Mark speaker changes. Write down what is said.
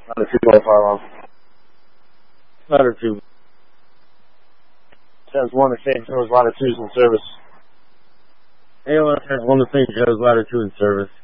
Speaker 1: Ladder 2 by fire alarm. Ladder 2. Says 1 to St. Joe's, Ladder 2's in service. AOS has 1 to St. Joe's, Ladder 2 in service.